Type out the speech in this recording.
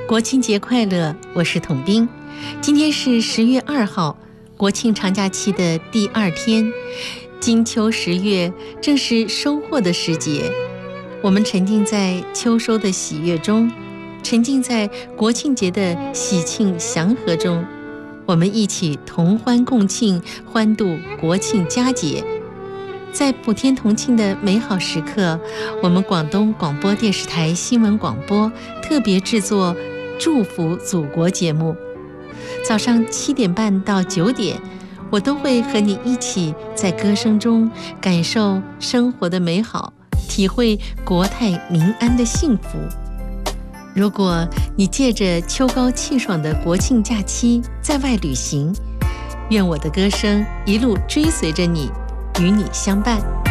国庆节快乐，我是统兵。今天是10月2号，国庆长假期的第2天。金秋10月，正是收获的时节。我们沉浸在秋收的喜悦中，沉浸在国庆节的喜庆祥和中。我们一起同欢共庆，欢度国庆佳节。在普天同庆的美好时刻，我们广东广播电视台新闻广播特别制作祝福祖国节目。早上7点半到9点，我都会和你一起在歌声中感受生活的美好，体会国泰民安的幸福。如果你借着秋高气爽的国庆假期在外旅行，愿我的歌声一路追随着你，与你相伴。